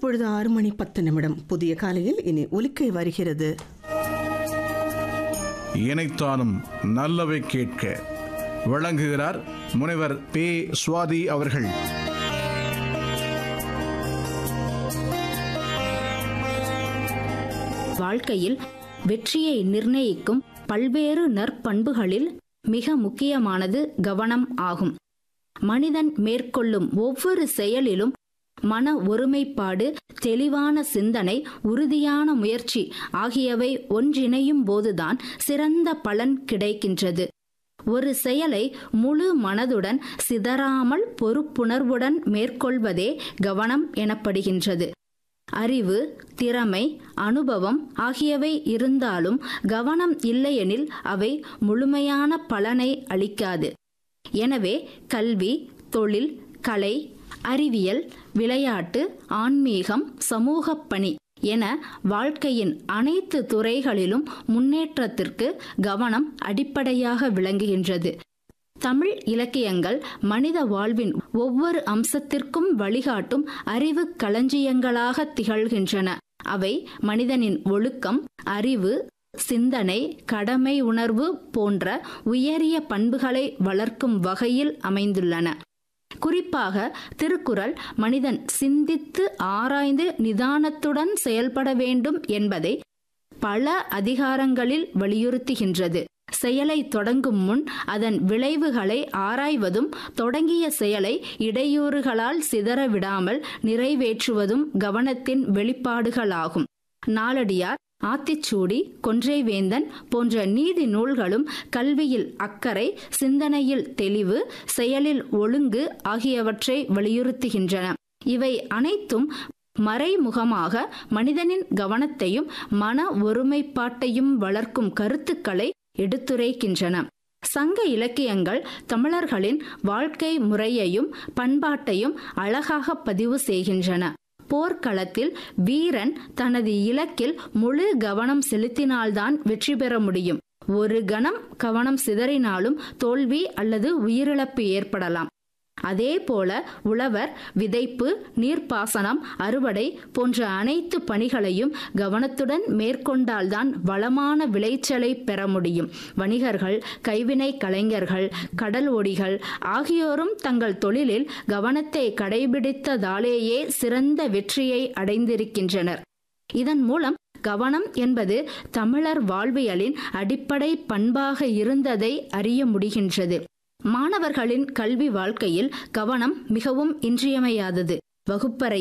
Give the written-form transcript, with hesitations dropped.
இப்பொழுது 6:10 புதிய காலையில் இனி ஒலிக்கை வருகிறது. இணைத்தானும் நல்லவை கேட்க வழங்குகிறார் முனைவர் பே. சுவாதி அவர்கள். வாழ்க்கையில் வெற்றியை நிர்ணயிக்கும் பல்வேறு நற்பண்புகளில் மிக முக்கியமானது கவனம் ஆகும். மனிதன் மேற்கொள்ளும் ஒவ்வொரு செயலிலும் மன ஒருமைப்பாடு, தெளிவான சிந்தனை, உறுதியான முயற்சி ஆகியவை ஒன்றிணையும் போதுதான் சிறந்த பலன் கிடைக்கின்றது. ஒரு செயலை முழு மனதுடன் சிதறாமல் பொறுப்புணர்வுடன் மேற்கொள்வதே கவனம் எனப்படுகின்றது. அறிவு, திறமை, அனுபவம் ஆகியவை இருந்தாலும் கவனம் இல்லையெனில் அவை முழுமையான பலனை அளிக்காது. எனவே கல்வி, தொழில், கலை, அறிவியல், விளையாட்டு, ஆன்மீகம், சமூகப் பணி என வாழ்க்கையின் அனைத்து துறைகளிலும் முன்னேற்றத்திற்கு கவனம் அடிப்படையாக விளங்குகின்றது. தமிழ் இலக்கியங்கள் மனித வாழ்வின் ஒவ்வொரு அம்சத்திற்கும் வழிகாட்டும் அறிவு களஞ்சியங்களாக திகழ்கின்றன. அவை மனிதனின் ஒழுக்கம், அறிவு, சிந்தனை, கடமை உணர்வு போன்ற உயரிய பண்புகளை வளர்க்கும் வகையில் அமைந்துள்ளன. குறிப்பாக திருக்குறள் மனிதன் சிந்தித்து ஆராய்ந்து நிதானத்துடன் செயல்பட வேண்டும் என்பதை பல அதிகாரங்களில் வலியுறுத்துகின்றது. செயலை தொடங்கும் முன் அதன் விளைவுகளை ஆராய்வதும், தொடங்கிய செயலை இடையூறுகளால் சிதறவிடாமல் நிறைவேற்றுவதும் கவனத்தின் வெளிப்பாடுகளாகும். நாலடியார், ஆத்திச்சூடி, கொன்றைவேந்தன் போன்ற நீதி நூல்களும் கல்வியில் அக்கறை, சிந்தனையில் தெளிவு, செயலில் ஒழுங்கு ஆகியவற்றை வலியுறுத்துகின்றன. இவை அனைத்தும் மறைமுகமாக மனிதனின் கவனத்தையும் மன ஒருமைப்பாட்டையும் வளர்க்கும் கருத்துக்களை எடுத்துரைக்கின்றன. சங்க இலக்கியங்கள் தமிழர்களின் வாழ்க்கை முறையையும் பண்பாட்டையும் அழகாக பதிவு செய்கின்றன. போர்க்களத்தில் வீரன் தனது இலக்கில் முழு கவனம் செலுத்தினால்தான் வெற்றி பெற முடியும். ஒரு கணம் கவனம் சிதறினாலும் தோல்வி அல்லது உயிரிழப்பு ஏற்படலாம். அதே போல உழவர் விதைப்பு, நீர்ப்பாசனம், அறுவடை போன்ற அனைத்து பணிகளையும் கவனத்துடன் மேற்கொண்டால்தான் வளமான விளைச்சலை பெற முடியும். வணிகர்கள், கைவினை கலைஞர்கள், கடல் ஓடிகள் ஆகியோரும் தங்கள் தொழிலில் கவனத்தை கடைபிடித்ததாலேயே சிறந்த வெற்றியை அடைந்திருக்கின்றனர். இதன் மூலம் கவனம் என்பது தமிழர் வாழ்வியலின் அடிப்படை பண்பாக இருந்ததை அறிய முடிகின்றது. மாணவர்களின் கல்வி வாழ்க்கையில் கவனம் மிகவும் இன்றியமையாதது. வகுப்பறை